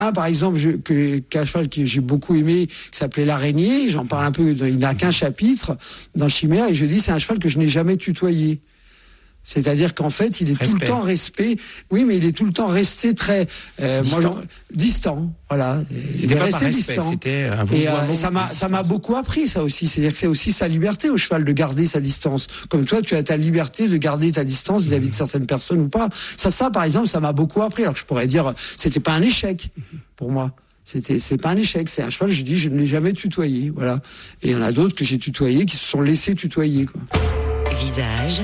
Par exemple, qu'un cheval que j'ai beaucoup aimé, qui s'appelait l'araignée, j'en parle un peu, il n'a qu'un chapitre dans Chimère, et je dis c'est un cheval que je n'ai jamais tutoyé. C'est-à-dire qu'en fait, il est tout le temps oui, mais il est tout le temps resté très distant. Voilà, c'était pas par respect, c'était un et ça m'a beaucoup appris ça aussi. C'est-à-dire que c'est aussi sa liberté au cheval de garder sa distance. Comme toi, tu as ta liberté de garder ta distance vis-à-vis de certaines personnes ou pas. Ça par exemple, ça m'a beaucoup appris. Alors que je pourrais dire, c'était pas un échec pour moi. C'est pas un échec, c'est un cheval. Je dis, je ne l'ai jamais tutoyé. Voilà. Et il y en a d'autres que j'ai tutoyés qui se sont laissés tutoyer, quoi. Visage.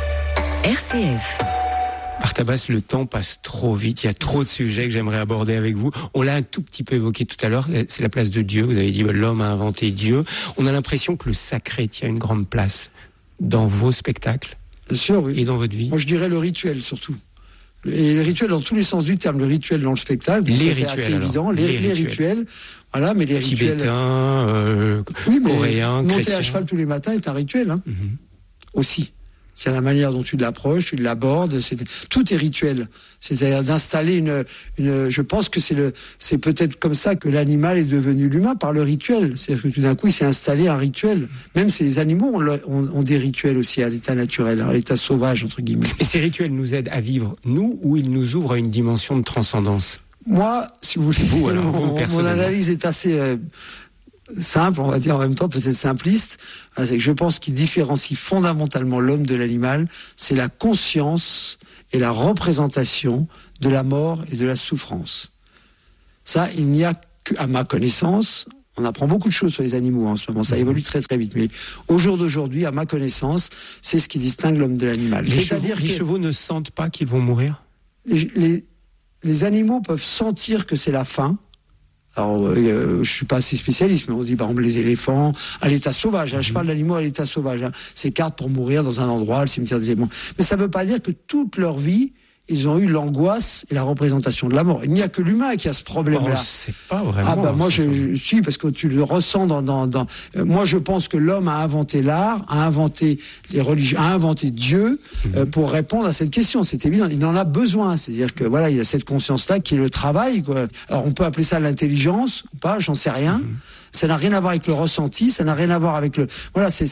RCF. Martha Basse, le temps passe trop vite, il y a trop de sujets que j'aimerais aborder avec vous. On l'a un tout petit peu évoqué tout à l'heure, c'est la place de Dieu. Vous avez dit l'homme a inventé Dieu. On a l'impression que le sacré tient une grande place dans vos spectacles. Bien sûr, oui. Et dans votre vie. Moi, je dirais le rituel surtout. Et le rituel dans tous les sens du terme, le rituel dans le spectacle. Les rituels, c'est assez évident. Les rituels. Voilà, mais les rituels. Tibétains, coréens, monter chrétiens. à cheval tous les matins est un rituel, hein. Aussi. C'est la manière dont tu l'approches, tu l'abordes, tout est rituel. C'est-à-dire d'installer je pense que c'est peut-être comme ça que l'animal est devenu l'humain, par le rituel. C'est-à-dire que tout d'un coup, il s'est installé un rituel. Même les animaux ont des rituels aussi à l'état naturel, à l'état sauvage, entre guillemets. Et ces rituels nous aident à vivre, nous, ou ils nous ouvrent à une dimension de transcendance? Moi, si vous voulez, mon analyse est assez simple, on va dire en même temps peut-être simpliste, c'est que je pense qu'il différencie fondamentalement l'homme de l'animal, c'est la conscience et la représentation de la mort et de la souffrance. Ça, il n'y a qu'à ma connaissance, on apprend beaucoup de choses sur les animaux en ce moment, ça évolue très très vite, mais au jour d'aujourd'hui, à ma connaissance, c'est ce qui distingue l'homme de l'animal. Les chevaux ne sentent pas qu'ils vont mourir? Les animaux peuvent sentir que c'est la fin. Alors, je suis pas assez spécialiste, mais on dit par exemple les éléphants à l'état sauvage. Je parle d'animaux à l'état sauvage. S'écartent pour mourir dans un endroit, le cimetière des éléphants. Mais ça ne veut pas dire que toute leur vie, ils ont eu l'angoisse et la représentation de la mort. Il n'y a que l'humain qui a ce problème-là. C'est pas vraiment. Moi, je suis parce que tu le ressens moi, je pense que l'homme a inventé l'art, a inventé les religions, a inventé Dieu pour répondre à cette question. C'est évident. Il en a besoin. C'est-à-dire que voilà, il a cette conscience-là qui est le travail, quoi. Alors, on peut appeler ça l'intelligence ou pas, j'en sais rien. Ça n'a rien à voir avec le ressenti, ça n'a rien à voir avec le. Voilà, c'est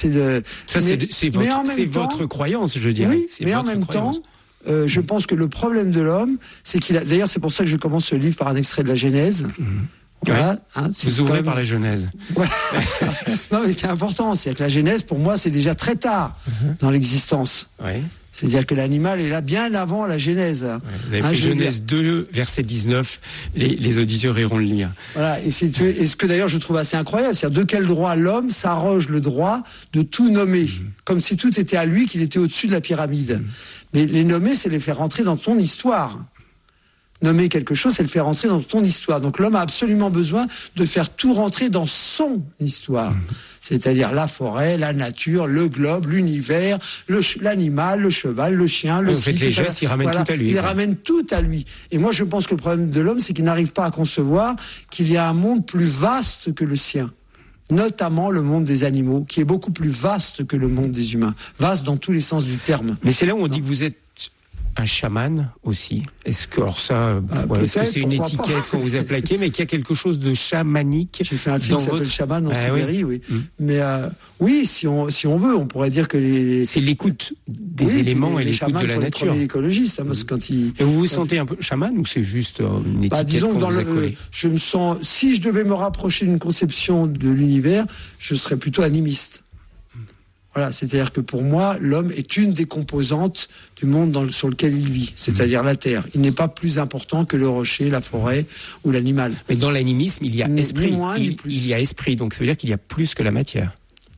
votre croyance, je dirais. Oui, mais en même temps. Je pense que le problème de l'homme, c'est qu'il a. D'ailleurs, c'est pour ça que je commence ce livre par un extrait de la Genèse. Voilà, vous ouvrez par la Genèse. Ouais. Non, mais c'est important. C'est-à-dire que la Genèse, pour moi, c'est déjà très tard dans l'existence. Oui. C'est-à-dire que l'animal est là bien avant la Genèse. Ouais, vous avez fait Genèse 2, verset 19, les auditeurs iront le lire. Voilà, et ce que d'ailleurs je trouve assez incroyable, c'est-à-dire de quel droit l'homme s'arroge le droit de tout nommer, comme si tout était à lui, qu'il était au-dessus de la pyramide. Mais les nommer, c'est les faire rentrer dans ton histoire. Nommer quelque chose, c'est le faire rentrer dans ton histoire. Donc l'homme a absolument besoin de faire tout rentrer dans son histoire. C'est-à-dire la forêt, la nature, le globe, l'univers, l'animal, le cheval, le chien, le cycle. Les gestes, il ramène tout à lui. Il ramène tout à lui. Et moi, je pense que le problème de l'homme, c'est qu'il n'arrive pas à concevoir qu'il y a un monde plus vaste que le sien. Notamment le monde des animaux, qui est beaucoup plus vaste que le monde des humains. Vaste dans tous les sens du terme. Mais c'est là où on dit que vous êtes un chaman aussi. Est-ce que, alors ça, est-ce que c'est une étiquette qu'on vous a plaquée, mais qu'il y a quelque chose de chamanique? J'ai fait un film qui s'appelle Chaman en Sibérie, oui. Mais oui, si on veut, on pourrait dire que c'est l'écoute des éléments et l'écoute de la nature. Les premiers écologistes, parce que quand ils. Et vous vous sentez un peu chaman ou c'est juste une étiquette disons qu'on dans vous a collée? Je me sens. Si je devais me rapprocher d'une conception de l'univers, je serais plutôt animiste. Voilà, c'est-à-dire que pour moi, l'homme est une des composantes du monde sur lequel il vit, c'est-à-dire la terre. Il n'est pas plus important que le rocher, la forêt ou l'animal. Mais dans l'animisme, il y a esprit. Ni moins, ni plus. Il y a esprit, donc ça veut dire qu'il y a plus que la matière.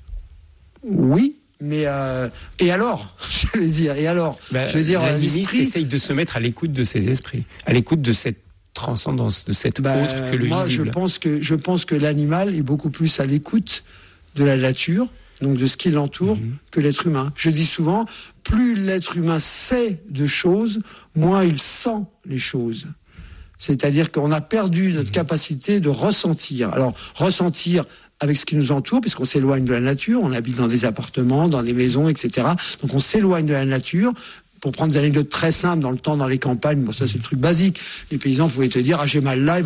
Oui, mais et alors, j'allais dire, et alors, je veux dire, l'animiste essaye de se mettre à l'écoute de ses esprits, à l'écoute de cette transcendance, de cette autre que le visible. Je pense que l'animal est beaucoup plus à l'écoute de la nature, donc de ce qui l'entoure, que l'être humain. Je dis souvent, plus l'être humain sait de choses, moins il sent les choses. C'est-à-dire qu'on a perdu notre capacité de ressentir. Alors, ressentir avec ce qui nous entoure, puisqu'on s'éloigne de la nature, on habite dans des appartements, dans des maisons, etc. Donc on s'éloigne de la nature Pour prendre des anecdotes très simples, dans le temps, dans les campagnes, bon, ça c'est le truc basique. Les paysans pouvaient te dire, j'ai mal là,